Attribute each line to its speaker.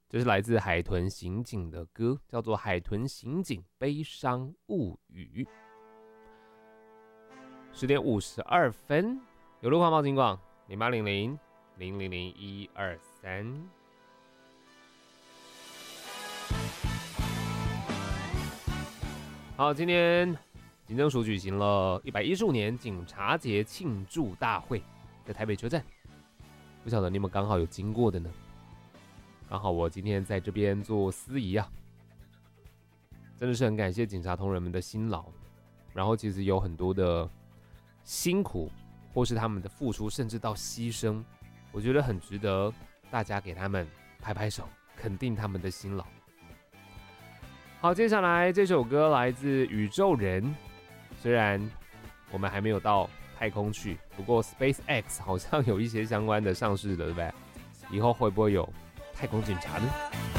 Speaker 1: 这是来自海豚刑警的歌，叫做《海豚刑警悲伤物语》。10点52分，有路况报警广0800000123。好，今天警政署举行了115年警察节庆祝大会，在台北车站，不晓得你们刚好有经过的呢？刚好我今天在这边做司仪啊，真的是很感谢警察同仁们的辛劳，然后其实有很多的辛苦，或是他们的付出，甚至到牺牲，我觉得很值得大家给他们拍拍手，肯定他们的辛劳。好，接下来这首歌来自宇宙人，虽然我们还没有到太空去，不过 SpaceX 好像有一些相关的上市的，对不对？以后会不会有太空警察呢？